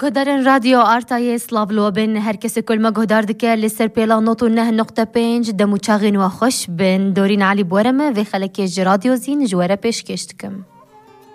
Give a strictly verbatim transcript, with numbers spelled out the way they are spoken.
گهدارن رادیو آرتای سلاولو بین هر کسی کل ما گهدار دکه لسر پیلا نوتو نه نقطه پنج دمو چاغین و خوش بین دورین علی بورمه و خلکی رادیو زین جواره پیش کشتکم.